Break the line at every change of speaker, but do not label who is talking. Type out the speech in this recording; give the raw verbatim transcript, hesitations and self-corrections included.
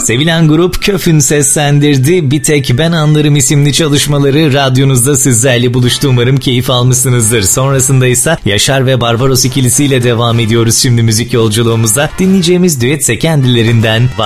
Sevilen grup Köf'ün seslendirdiği Bir Tek Ben Anlarım isimli çalışmaları radyonuzda sizlerle buluştu. Umarım keyif almışsınızdır. Sonrasında ise Yaşar ve Barbaros ikilisiyle devam ediyoruz şimdi müzik yolculuğumuza. Dinleyeceğimiz düetse kendilerinden